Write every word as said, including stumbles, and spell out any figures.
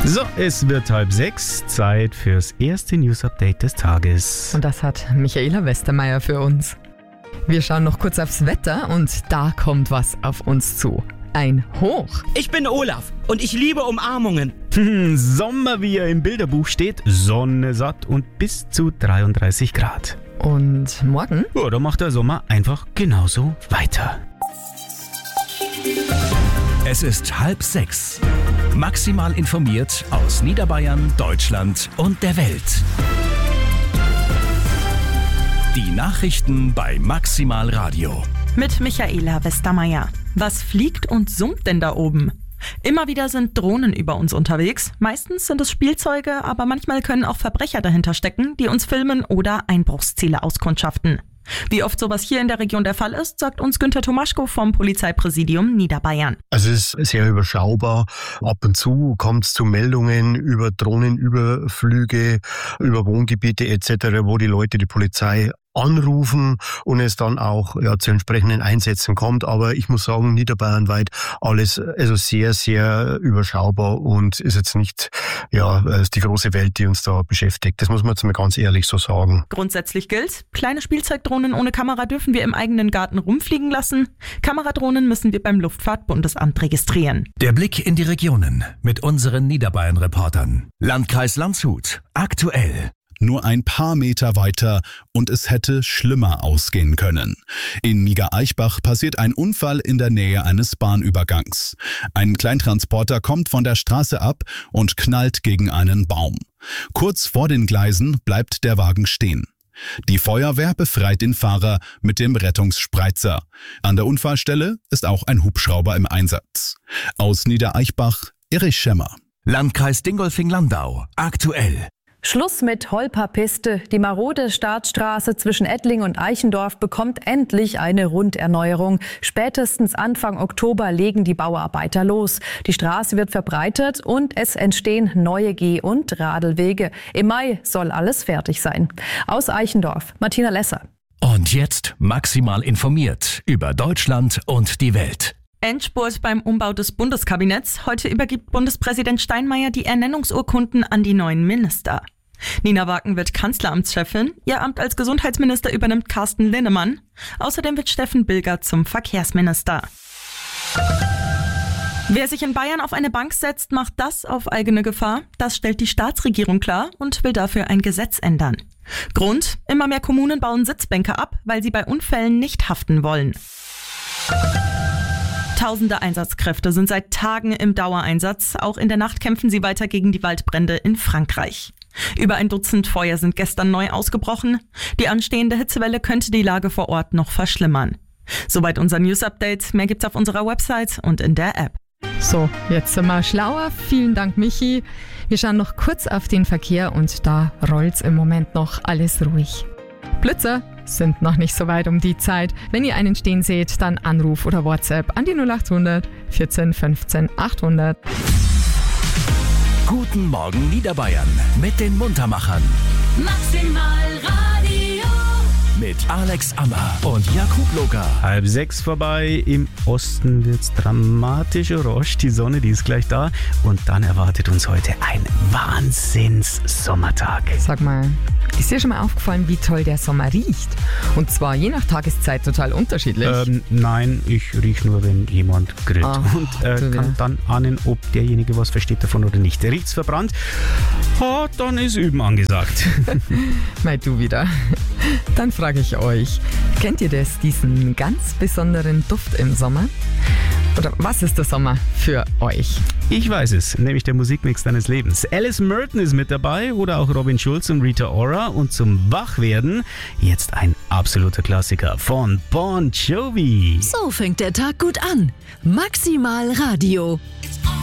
So, es wird halb sechs, Zeit fürs erste News-Update des Tages. Und das hat Michaela Westermeier für uns. Wir schauen noch kurz aufs Wetter und da kommt was auf uns zu. Ein Hoch. Ich bin Olaf und ich liebe Umarmungen. Sommer, wie er im Bilderbuch steht, Sonne satt und bis zu dreiunddreißig Grad. Und morgen? Ja, da macht der Sommer einfach genauso weiter. Es ist halb sechs. Maximal informiert aus Niederbayern, Deutschland und der Welt. Die Nachrichten bei Maximal Radio. Mit Michaela Westermeier. Was fliegt und summt denn da oben? Immer wieder sind Drohnen über uns unterwegs. Meistens sind es Spielzeuge, aber manchmal können auch Verbrecher dahinter stecken, die uns filmen oder Einbruchsziele auskundschaften. Wie oft sowas hier in der Region der Fall ist, sagt uns Günther Tomaschko vom Polizeipräsidium Niederbayern. Also es ist sehr überschaubar. Ab und zu kommt es zu Meldungen über Drohnenüberflüge, über Wohngebiete et cetera, wo die Leute die Polizei anrufen und es dann auch ja, zu entsprechenden Einsätzen kommt. Aber ich muss sagen, niederbayernweit alles also sehr, sehr überschaubar und ist jetzt nicht ja, ist die große Welt, die uns da beschäftigt. Das muss man jetzt mal ganz ehrlich so sagen. Grundsätzlich gilt, kleine Spielzeugdrohnen ohne Kamera dürfen wir im eigenen Garten rumfliegen lassen. Kameradrohnen müssen wir beim Luftfahrtbundesamt registrieren. Der Blick in die Regionen mit unseren Niederbayern-Reportern. Landkreis Landshut. Aktuell. Nur ein paar Meter weiter und es hätte schlimmer ausgehen können. In Niedereichbach passiert ein Unfall in der Nähe eines Bahnübergangs. Ein Kleintransporter kommt von der Straße ab und knallt gegen einen Baum. Kurz vor den Gleisen bleibt der Wagen stehen. Die Feuerwehr befreit den Fahrer mit dem Rettungsspreizer. An der Unfallstelle ist auch ein Hubschrauber im Einsatz. Aus Niedereichbach, Erich Schemmer. Landkreis Dingolfing-Landau. Aktuell. Schluss mit Holperpiste. Die marode Startstraße zwischen Ettling und Eichendorf bekommt endlich eine Runderneuerung. Spätestens Anfang Oktober legen die Bauarbeiter los. Die Straße wird verbreitert und es entstehen neue Geh- und Radelwege. Im Mai soll alles fertig sein. Aus Eichendorf, Martina Lesser. Und jetzt maximal informiert über Deutschland und die Welt. Endspurt beim Umbau des Bundeskabinetts. Heute übergibt Bundespräsident Steinmeier die Ernennungsurkunden an die neuen Minister. Nina Waken wird Kanzleramtschefin. Ihr Amt als Gesundheitsminister übernimmt Carsten Linnemann. Außerdem wird Steffen Bilger zum Verkehrsminister. Wer sich in Bayern auf eine Bank setzt, macht das auf eigene Gefahr. Das stellt die Staatsregierung klar und will dafür ein Gesetz ändern. Grund: Immer mehr Kommunen bauen Sitzbänke ab, weil sie bei Unfällen nicht haften wollen. Tausende Einsatzkräfte sind seit Tagen im Dauereinsatz. Auch in der Nacht kämpfen sie weiter gegen die Waldbrände in Frankreich. Über ein Dutzend Feuer sind gestern neu ausgebrochen. Die anstehende Hitzewelle könnte die Lage vor Ort noch verschlimmern. Soweit unser News-Update. Mehr gibt's auf unserer Website und in der App. So, jetzt sind wir schlauer. Vielen Dank, Michi. Wir schauen noch kurz auf den Verkehr und da rollt's im Moment noch alles ruhig. Blitzer sind noch nicht so weit um die Zeit. Wenn ihr einen stehen seht, dann Anruf oder WhatsApp an die null acht hundert vierzehn fünfzehn achthundert. Guten Morgen Niederbayern mit den Muntermachern. Maximal Radio. Mit Alex Ammer und Jakub Loga. Halb sechs vorbei, im Osten wird's dramatisch orange, die Sonne, die ist gleich da und dann erwartet uns heute ein Wahnsinns-Sommertag. Sag mal, ist dir schon mal aufgefallen, wie toll der Sommer riecht? Und zwar je nach Tageszeit total unterschiedlich. Ähm, nein, ich riech nur, wenn jemand grillt Ah, und äh, du kann wieder. dann ahnen, ob derjenige was versteht davon oder nicht. Riecht's verbrannt? Ha, dann ist Üben angesagt. Mal du wieder. Dann frage ich euch, kennt ihr das, diesen ganz besonderen Duft im Sommer? Oder was ist der Sommer für euch? Ich weiß es, nämlich der Musikmix deines Lebens. Alice Merton ist mit dabei oder auch Robin Schulz und Rita Ora. Und zum Wachwerden jetzt ein absoluter Klassiker von Bon Jovi. So fängt der Tag gut an. Maximal Radio.